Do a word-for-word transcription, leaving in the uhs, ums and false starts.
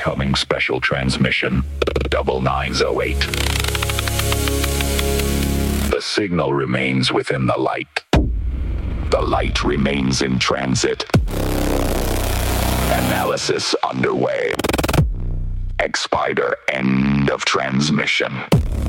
Incoming special transmission. Double nines oh eight. The signal remains within the light. The light remains in transit. Analysis underway. X-Spider, end of transmission.